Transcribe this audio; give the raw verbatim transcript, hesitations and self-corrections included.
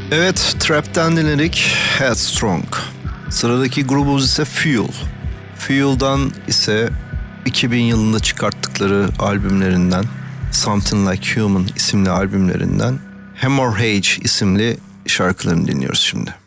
Evet, Trap'ten dinledik Headstrong. Sıradaki grubumuz ise Fuel. Fuel'dan ise iki bin yılında çıkarttıkları albümlerinden Something Like Human isimli albümlerinden Hemorrhage isimli şarkılarını dinliyoruz şimdi.